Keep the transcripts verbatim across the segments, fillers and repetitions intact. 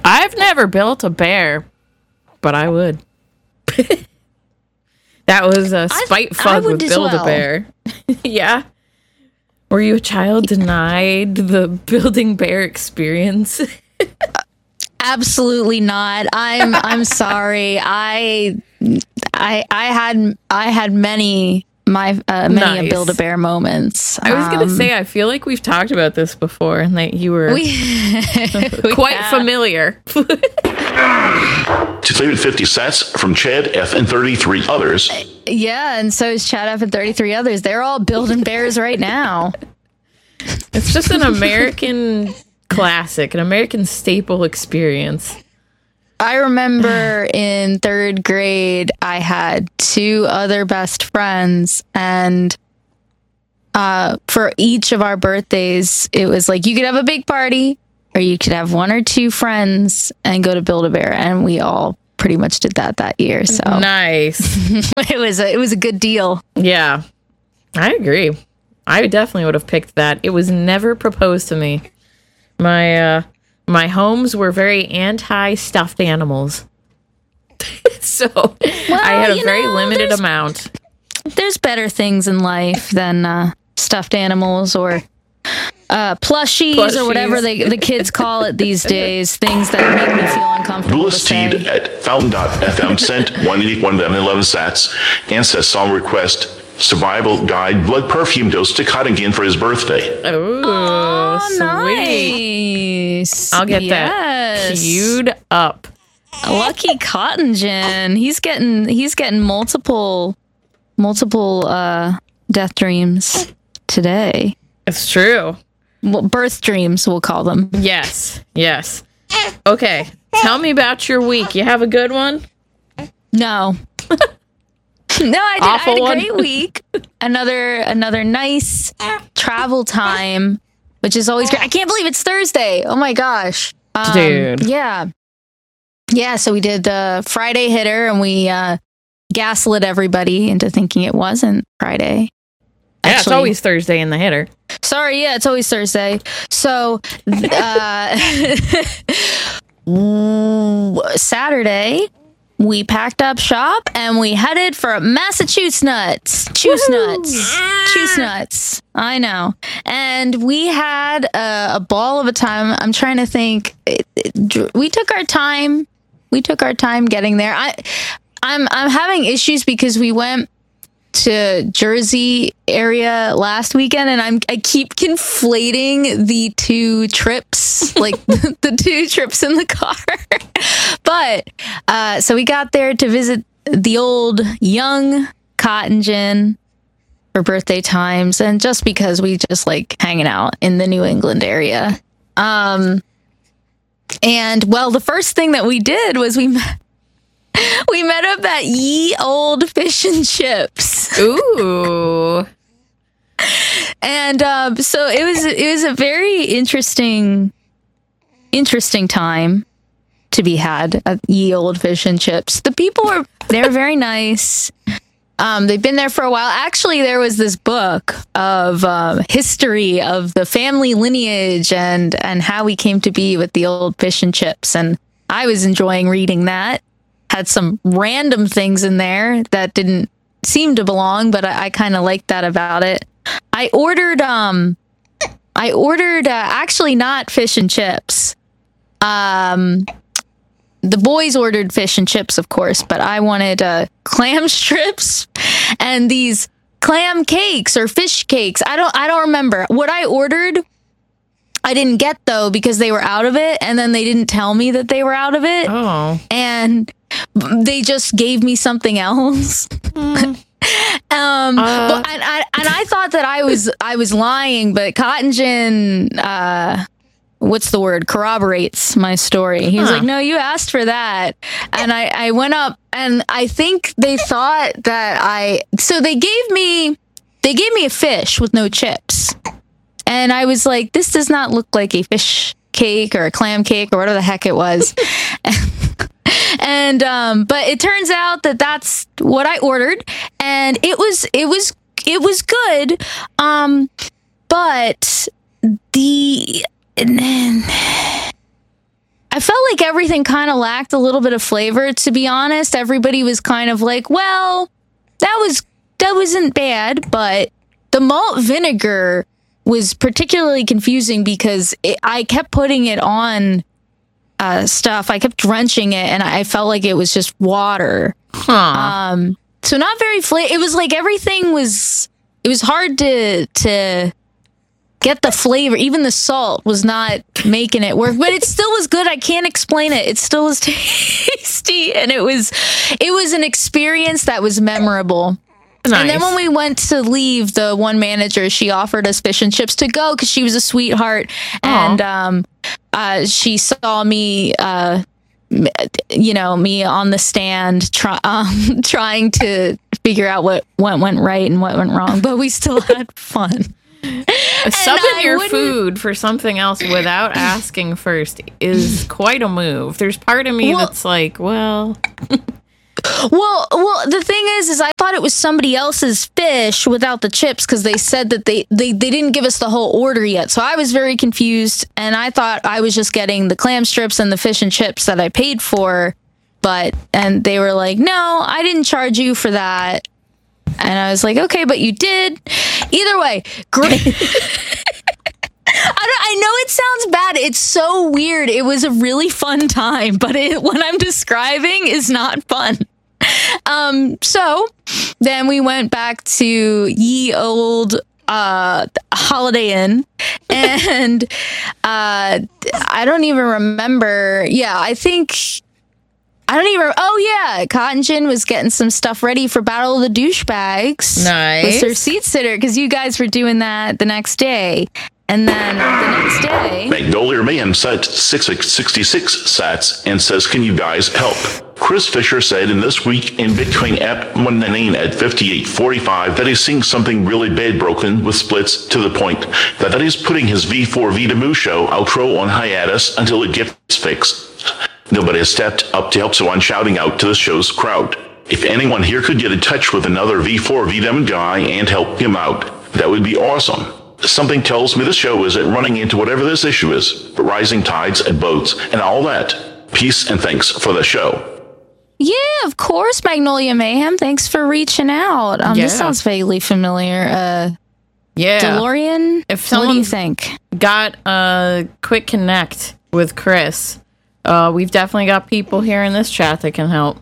I've never built a bear, but I would. That was a spite fug with Build-A-Bear. Well. Yeah. Were you a child denied the building bear experience? Absolutely not. I'm I'm sorry. I I I had I had many my uh, many nice. a Build-A-Bear moments. I was um, gonna say I feel like we've talked about this before and that you were we, quite we familiar. To leave it fifty cents from Chad F and thirty-three others. Yeah, and so is Chad F and thirty-three others. They're all building bears right now. It's just an American classic, an American staple experience. I remember in third grade, I had two other best friends, and uh, for each of our birthdays, it was like you could have a big party, or you could have one or two friends and go to Build-A-Bear, and we all pretty much did that that year. So nice. it was a, it was a good deal. Yeah, I agree. I definitely would have picked that. It was never proposed to me. My uh, my homes were very anti-stuffed animals. So well, I had a very know, limited amount. There's better things in life than uh, stuffed animals or uh, plushies, plushies or whatever they, the kids call it these days. Things that make me feel uncomfortable. Louis Teed at fountain dot f m sent one eighty-one eleven sats and says song request survival guide blood perfume dose to Cottingham for his birthday. Ooh, oh, sweet. Nice. I'll get yes. that queued up. Lucky Cotton Gin. He's getting he's getting multiple multiple uh, death dreams today. It's true. Well, birth dreams, we'll call them. Yes. Yes. Okay. Tell me about your week. You have a good one? No. No, I did. Awful I had a one. great week. Another another nice travel time, which is always great. I can't believe it's Thursday. Oh my gosh. Um, Dude. Yeah. Yeah, so we did the Friday hitter and we uh, gaslit everybody into thinking it wasn't Friday. Yeah, Actually, it's always Thursday in the hitter. Sorry, yeah, it's always Thursday. So, uh, Saturday, we packed up shop and we headed for Massachusetts nuts. Choose nuts. Choose nuts. I know. And we had a, a ball of a time. I'm trying to think. It, it, we took our time. We took our time getting there. I, I'm I'm having issues because we went to Jersey area last weekend, and I'm I keep conflating the two trips, like the, the two trips in the car. But uh, so we got there to visit the old young Cotton Gin for birthday times, and just because we just like hanging out in the New England area. Um, and well, the first thing that we did was we met. We met up at Ye Old Fish and Chips. Ooh. And um, so it was it was a very interesting interesting time to be had at Ye Old Fish and Chips. The people were they're very nice. Um, they've been there for a while. Actually, there was this book of um, history of the family lineage and and how we came to be with the Old Fish and Chips, and I was enjoying reading that. Had some random things in there that didn't seem to belong, but I, I kind of liked that about it. I ordered, um, I ordered uh, actually not fish and chips. Um, the boys ordered fish and chips, of course, but I wanted uh, clam strips and these clam cakes or fish cakes. I don't, I don't remember what I ordered. I didn't get though because they were out of it, and then they didn't tell me that they were out of it. Oh, and they just gave me something else. Mm. um, uh. but, and, I, and I thought that I was I was lying, but Cotton Gin, uh, what's the word? Corroborates my story. He was huh. like, "No, you asked for that," and I I went up, and I think they thought that I. So they gave me they gave me a fish with no chips. And I was like, this does not look like a fish cake or a clam cake or whatever the heck it was. and, um, but it turns out that that's what I ordered. And it was, it was, it was good. Um, but the, I felt like everything kind of lacked a little bit of flavor, to be honest. Everybody was kind of like, well, that was that wasn't bad, but the malt vinegar was particularly confusing because it, I kept putting it on uh, stuff. I kept drenching it, and I felt like it was just water. Huh. Um, so not very fla- It was like everything was. It was hard to to get the flavor. Even the salt was not making it work, but it still was good. I can't explain it. It still was tasty, and it was it was an experience that was memorable. Nice. And then when we went to leave, the one manager, she offered us fish and chips to go because she was a sweetheart. Aw. And um, uh, she saw me, uh, m- you know, me on the stand try, um, trying to figure out what, what went right and what went wrong. But we still had fun. Subbing I your wouldn't- food for something else without asking first is quite a move. There's part of me Well- that's like, well, Well, well, the thing is, is I thought it was somebody else's fish without the chips because they said that they, they, they didn't give us the whole order yet. So I was very confused, and I thought I was just getting the clam strips and the fish and chips that I paid for. But, and they were like, no, I didn't charge you for that. And I was like, okay, but you did. Either way, great. I, don't, I know it sounds bad. It's so weird. It was a really fun time, but it, what I'm describing is not fun. Um, so then we went back to ye old uh, Holiday Inn, and uh, I don't even remember. Yeah, I think. I don't even. Oh yeah, Cotton Gin was getting some stuff ready for Battle of the Douchebags. Nice. With their seat sitter, because you guys were doing that the next day. And then the next day, Magnolia Mayhem sent six sixty-six sats and says, can you guys help? Chris Fisher said in This Week in Bitcoin app one ninety-nine at fifty-eight forty-five that he's seeing something really bad broken with splits to the point that, that he's putting his V four Vitamu show outro on hiatus until it gets fixed. Nobody has stepped up to help, so I'm shouting out to the show's crowd. If anyone here could get in touch with another V four Vitamu guy and help him out, that would be awesome. Something tells me this show isn't running into whatever this issue is, but rising tides and boats and all that. Peace and thanks for the show. yeah, of course, Magnolia Mayhem. Thanks for reaching out. Um, Yeah. This sounds vaguely familiar. Uh, yeah. DeLorean. If what do you someone's think? got a quick connect with Chris, uh, we've definitely got people here in this chat that can help.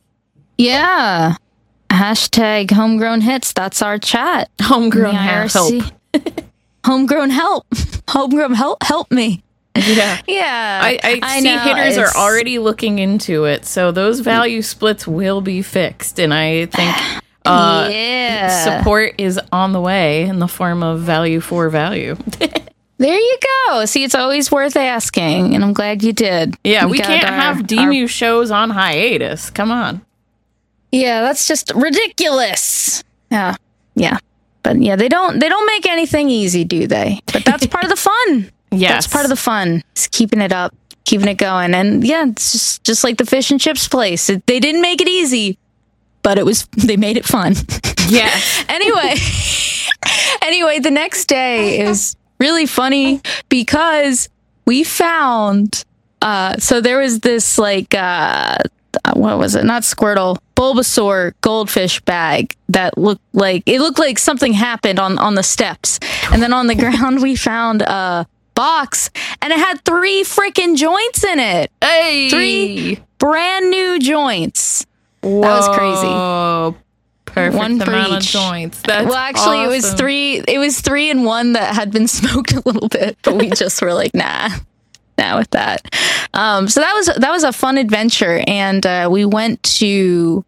Yeah. Hashtag homegrown hits. That's our chat. Homegrown In the help. I R C. Homegrown help. Homegrown help. Help me. Yeah. Yeah. I, I, I see know, hitters it's- are already looking into it, so those value splits will be fixed, and I think uh, yeah. support is on the way in the form of value for value. There you go. See, it's always worth asking, and I'm glad you did. Yeah, we got can't our- have D M U shows on hiatus. Come on. Yeah, that's just ridiculous. Yeah, yeah, but yeah, they don't they don't make anything easy, do they? But that's part of the fun. Yes. That's part of the fun. It's keeping it up, keeping it going, and yeah, it's just just like the fish and chips place. It, they didn't make it easy, but it was they made it fun. Yes. anyway, anyway, the next day is really funny because we found. Uh, so there was this like. Uh, what was it? Not Squirtle, Bulbasaur goldfish bag that looked like it looked like something happened on on the steps, and then on the ground we found a box, and it had three freaking joints in it. Hey. Three brand new joints. Whoa. That was crazy. Perfect One for amount each. of joints. That's well, actually, it was awesome. three. It was three and one that had been smoked a little bit, but we just were like, nah. Now with that, um, so that was that was a fun adventure, and uh, we went to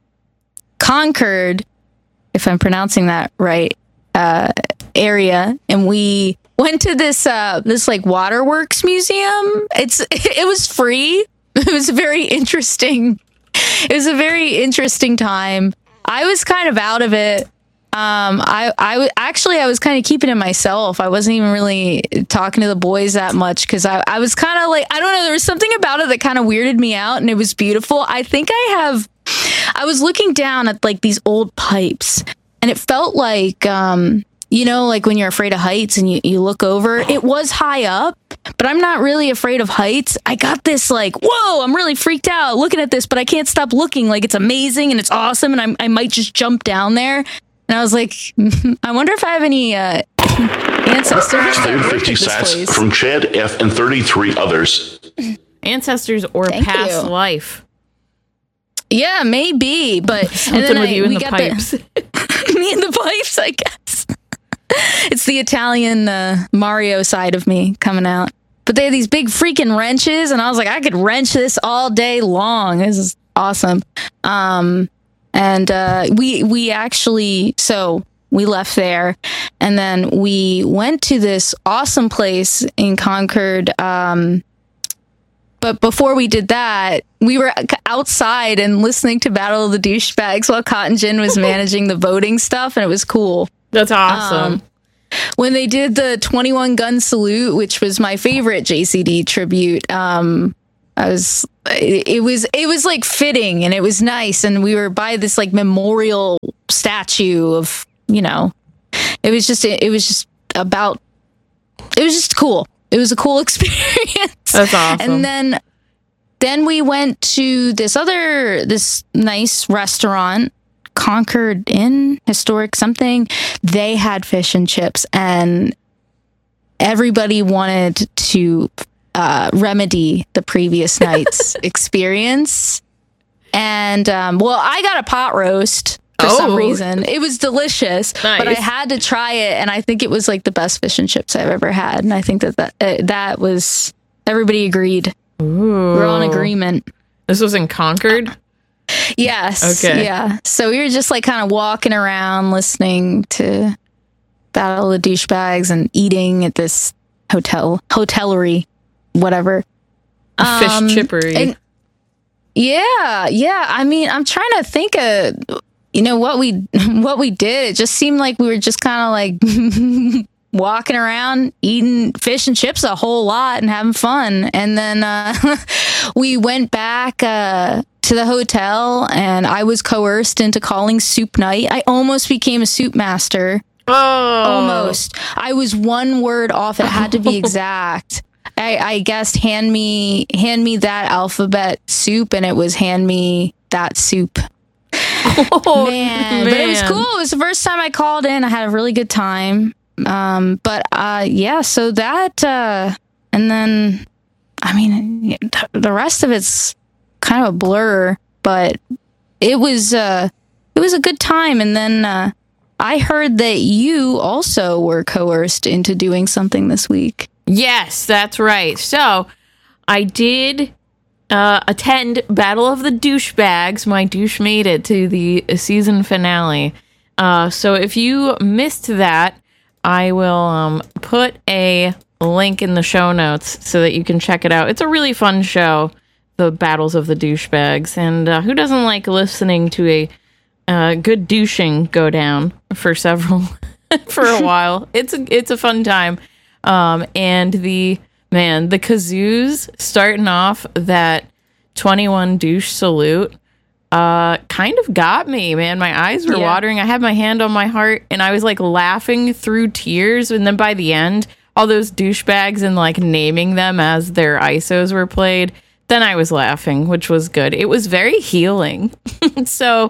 Concord, if I'm pronouncing that right, uh, area, and we went to this uh, this like waterworks museum. It's it was free. It was very interesting. It was a very interesting time. I was kind of out of it. Um, I, I w- actually, I was kind of keeping it myself. I wasn't even really talking to the boys that much because I, I was kind of like, I don't know, there was something about it that kind of weirded me out, and it was beautiful. I think I have, I was looking down at like these old pipes, and it felt like, um, you know, like when you're afraid of heights and you, you look over, it was high up, but I'm not really afraid of heights. I got this like, whoa, I'm really freaked out looking at this, but I can't stop looking. Like it's amazing and it's awesome, and I'm, I might just jump down there. And I was like, I wonder if I have any uh, ancestors. three hundred fifty sats from Chad F and thirty-three others. Ancestors or Thank past you. life. Yeah, maybe, but Something and then with I, you in we the got pipes. The, me in the pipes, I guess. It's the Italian uh, Mario side of me coming out. But they had these big freaking wrenches, and I was like, I could wrench this all day long. This is awesome. Um, and uh, we we actually so we left there, and then we went to this awesome place in Concord. Um, But before we did that, we were outside and listening to Battle of the Douchebags while Cotton Gin was managing the voting stuff, and it was cool. That's awesome. Um, when they did the twenty-one gun salute, which was my favorite J C D tribute, um, I was it, it was it was like fitting, and it was nice, and we were by this like memorial statue of, you know, it was just it, it was just about it was just cool. It was a cool experience. That's awesome. And then then we went to this other this nice restaurant, Concord Inn, historic something. They had fish and chips, and everybody wanted to uh, remedy the previous night's experience. And um, well, I got a pot roast for Oh. some reason. It was delicious, but I Nice. had to try it, and I think it was like the best fish and chips I've ever had. And I think that that, uh, that was everybody agreed. Ooh. We're all in agreement. This was in Concord? Yes. Okay. Yeah. So we were just like kind of walking around listening to Battle of the Douchebags and eating at this hotel, hotellery, whatever. Fish Um, chippery. and- Yeah. Yeah. I mean, I'm trying to think of, you know, what we, what we did. It just seemed like we were just kind of like walking around eating fish and chips a whole lot and having fun. And then uh, we went back uh, to the hotel, and I was coerced into calling soup night. I almost became a soup master. oh. Almost. I was one word off. It had to be exact. I, I guessed hand me hand me that alphabet soup, and it was hand me that soup. Oh, Man. But it was man. cool. It was the first time I called in. I had a really good time. Um, but uh, yeah, so that, uh, and then, I mean, the rest of it's kind of a blur, but it was, uh, it was a good time. And then, uh, I heard that you also were coerced into doing something this week. Yes, that's right. So I did uh, attend Battle of the Douchebags. My douche made it to the season finale. Uh, so if you missed that, I will um, put a link in the show notes so that you can check it out. It's a really fun show, the Battles of the Douchebags. And uh, who doesn't like listening to a uh, good douching go down for several, for a while? It's a, it's a fun time. Um, and the, man, the kazoos starting off that twenty-one douche salute, uh, kind of got me, man. My eyes were Yeah. watering. I had my hand on my heart, and I was like laughing through tears. And then by the end, all those douchebags and like naming them as their I S Os were played, then I was laughing, which was good. It was very healing. So,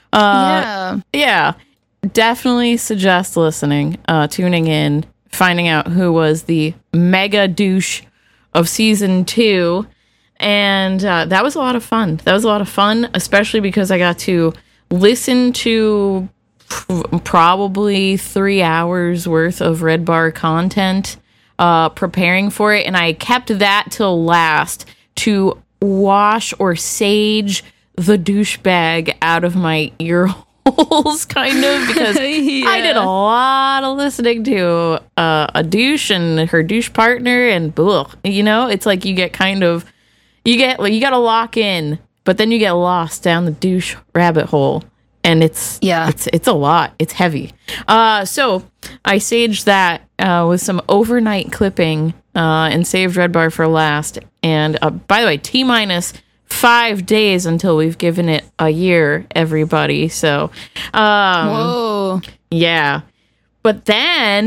uh, yeah. yeah, definitely suggest listening, uh, tuning in, finding out who was the mega douche of season two. And uh, that was a lot of fun. That was a lot of fun, especially because I got to listen to pr- probably three hours worth of Red Bar content, uh, preparing for it. And I kept that till last to wash or sage the douchebag out of my ear holes, kind of, because I did a lot of listening to uh, a douche and her douche partner, and ugh, you know, it's like you get kind of, you get, you got to lock in, but then you get lost down the douche rabbit hole, and it's, Yeah. it's, it's a lot. It's heavy. Uh, so I saged that uh, with some overnight clipping uh, and saved Red Bar for last. And uh, by the way, T minus five days until we've given it a year, everybody. So, um, Whoa. yeah. But then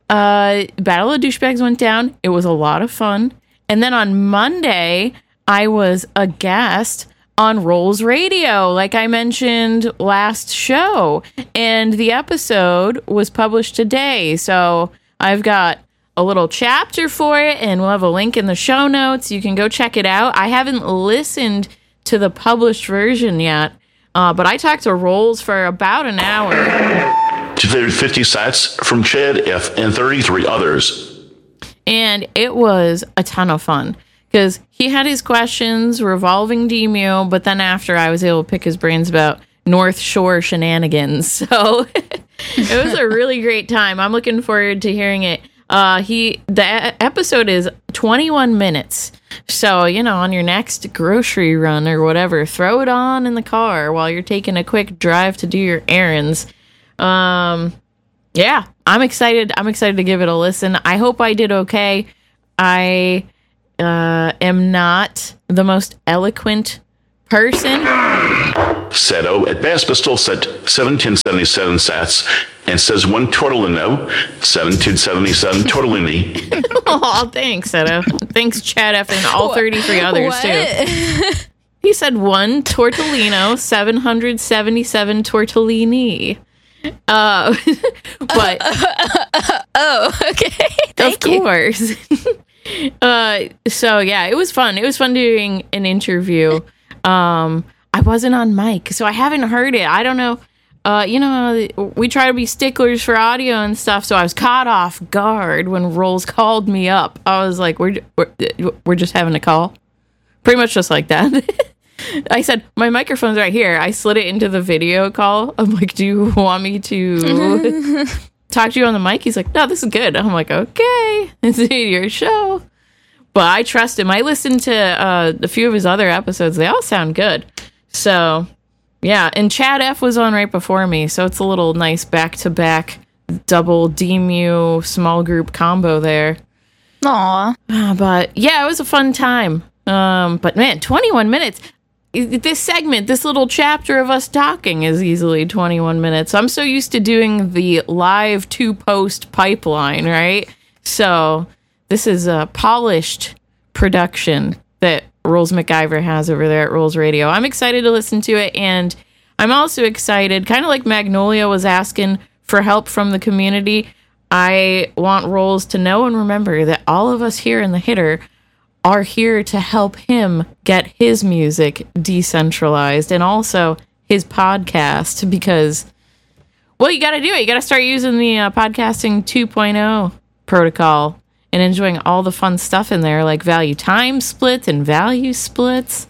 uh, Battle of Douchebags went down. It was a lot of fun. And then on Monday, I was a guest on Rolls Radio, like I mentioned last show. And the episode was published today. So I've got a little chapter for it, and we'll have a link in the show notes. You can go check it out. I haven't listened to the published version yet, uh, but I talked to Rolls for about an hour. two hundred fifty sats from Chad F. and thirty-three others. And it was a ton of fun because he had his questions revolving D M U, but then after I was able to pick his brains about North Shore shenanigans. So it was a really great time. I'm looking forward to hearing it. Uh, he the episode is twenty-one minutes. So, you know, on your next grocery run or whatever, throw it on in the car while you're taking a quick drive to do your errands. Um, yeah, I'm excited. I'm excited to give it a listen. I hope I did okay. I uh, am not the most eloquent person. Seto at Bass Pistol sent seventeen seventy-seven sats and says one tortellino, seventeen seventy-seven tortellini. Oh, thanks, Seto. Thanks, Chad F. and all thirty-three others, What? too. He said one tortellino, seven hundred seventy-seven tortellini. Uh, but Oh, okay. of Thank you. course. uh, so yeah, it was fun. It was fun doing an interview. Um, I wasn't on mic, so I haven't heard it. I don't know. Uh, you know, we try to be sticklers for audio and stuff, so I was caught off guard when Rolls called me up. I was like, we're, we're, we're just having a call. Pretty much just like that. I said, my microphone's right here. I slid it into the video call. I'm like, do you want me to talk to you on the mic? He's like, no, this is good. I'm like, okay, it's your show. But I trust him. I listened to uh, a few of his other episodes. They all sound good. So, yeah. And Chad F. was on right before me. So it's a little nice back-to-back double D M U small group combo there. Aw. Uh, but, yeah, it was a fun time. Um, but, man, twenty-one minutes. This segment, this little chapter of us talking is easily twenty-one minutes. I'm so used to doing the live two-post pipeline, right? So this is a polished production that Rolls McIver has over there at Rolls Radio. I'm excited to listen to it, and I'm also excited, kind of like Magnolia was asking for help from the community. I want Rolls to know and remember that all of us here in the Hitter are here to help him get his music decentralized and also his podcast, because, well, you got to do it. You got to start using the uh, podcasting two point oh protocol and enjoying all the fun stuff in there, like value time splits and value splits,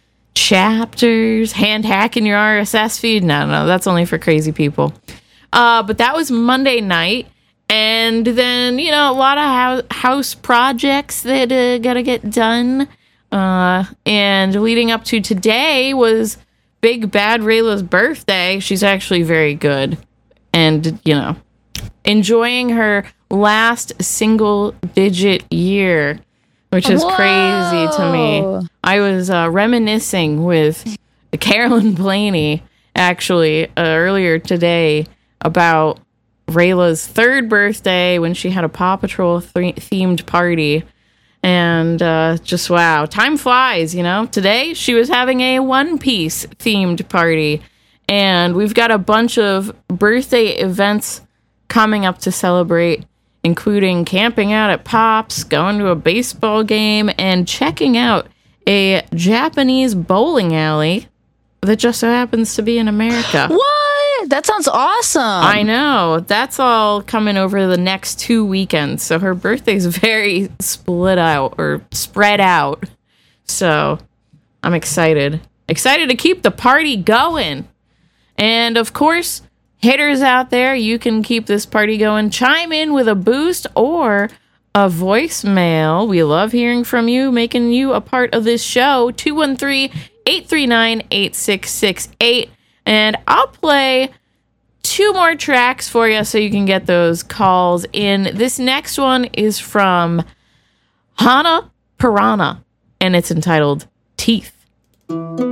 chapters, hand hacking your R S S feed. No, no, that's only for crazy people. Uh, but that was Monday night. And then, you know, a lot of house, house projects that uh, got to get done. Uh, and leading up to today was Big Bad Rayla's birthday. She's actually very good. And, you know, enjoying her last single digit year, which is Whoa. crazy to me. I was uh, reminiscing with Carolyn Blaney, actually, uh, earlier today about Rayla's third birthday when she had a Paw Patrol th- themed party. And uh, just, wow, time flies, you know. Today, she was having a One Piece themed party. And we've got a bunch of birthday events coming up to celebrate, including camping out at Pop's, going to a baseball game, and checking out a Japanese bowling alley that just so happens to be in America. What? That sounds awesome. I know. That's all coming over the next two weekends. So her birthday's very split out or spread out. So I'm excited. Excited to keep the party going. And of course, hitters out there, you can keep this party going. Chime in with a boost or a voicemail. We love hearing from you, making you a part of this show. two one three, eight three nine, eight six six eight. And I'll play two more tracks for you so you can get those calls in. This next one is from Hana Piranha, and it's entitled Teeth.